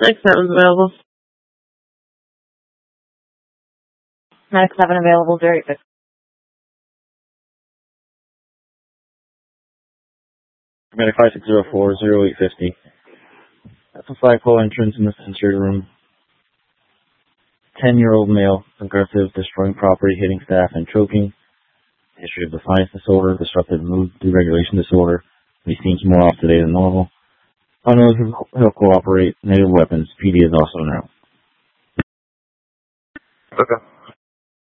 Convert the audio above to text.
Next 7's available. Next 7 available, 06. Medic 5604-0850. That's a flagpole entrance in the sensory room. 10-year-old male, aggressive, destroying property, hitting staff, and choking. History of defiance disorder, disruptive mood deregulation disorder. He seems more off today than normal. Unknown if he'll cooperate. Native weapons. PD is also now. Okay.